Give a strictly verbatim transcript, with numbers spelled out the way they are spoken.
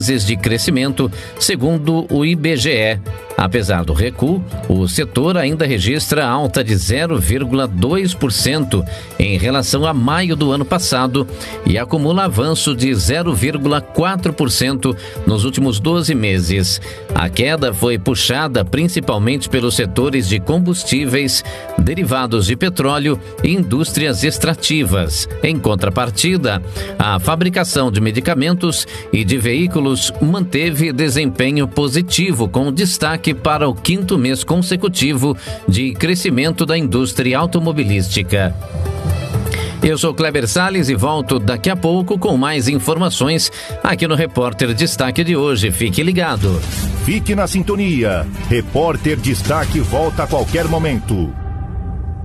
de crescimento, segundo o I B G E. Apesar do recuo, o setor ainda registra alta de zero vírgula dois por cento em relação a maio do ano passado e acumula avanço de zero vírgula quatro por cento nos últimos doze meses. A queda foi puxada principalmente pelos setores de combustíveis, derivados de petróleo e indústrias extrativas. Em contrapartida, a fabricação de medicamentos e de veículos manteve desempenho positivo, com destaque para o quinto mês consecutivo de crescimento da indústria automobilística. Eu sou Kleber Salles e volto daqui a pouco com mais informações aqui no Repórter Destaque de hoje. Fique ligado. Fique na sintonia. Repórter Destaque volta a qualquer momento.